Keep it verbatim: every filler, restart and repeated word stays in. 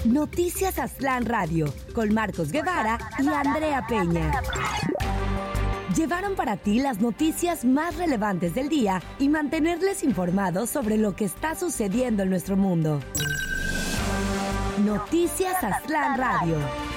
Noticias Aztlán Radio, con Marcos Guevara y Andrea Peña. Llevaron para ti las noticias más relevantes del día y mantenerles informados sobre lo que está sucediendo en nuestro mundo. Noticias Aztlán Radio.